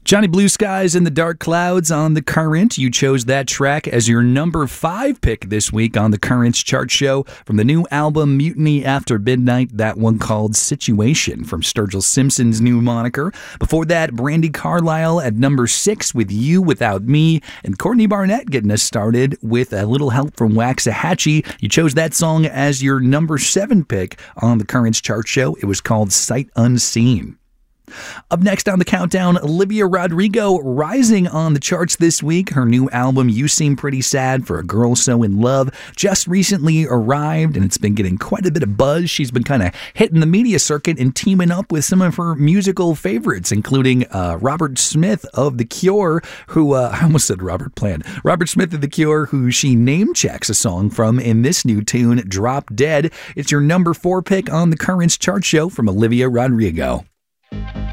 Johnny Blue Skies and the Dark Clouds on The Current. You chose that track as your number 5 pick this week on The Current's chart show from the new album Mutiny After Midnight, that one called Situation from Sturgill Simpson's new moniker. Before that, Brandi Carlile at number 6 with You Without Me, and Courtney Barnett getting us started with a little help from Waxahachie. You chose that song as your number 7 pick on The Current's chart show. It was called Sight Unseen. Up next on the countdown, Olivia Rodrigo rising on the charts this week. Her new album, You Seem Pretty Sad for a Girl So in Love, just recently arrived, and it's been getting quite a bit of buzz. She's been kind of hitting the media circuit and teaming up with some of her musical favorites, including Robert Smith of The Cure, who, I almost said Robert Plant. Robert Smith of The Cure, who she name checks a song from in this new tune, Drop Dead. It's your number 4 pick on the Current's chart show from Olivia Rodrigo.